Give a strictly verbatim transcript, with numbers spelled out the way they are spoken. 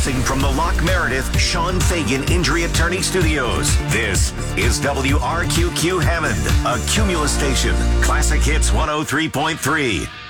Broadcasting from the Lock Meredith Sean Fagan Injury Attorney Studios. This is W R Q Q Hammond, a Cumulus station. Classic Hits one oh three point three.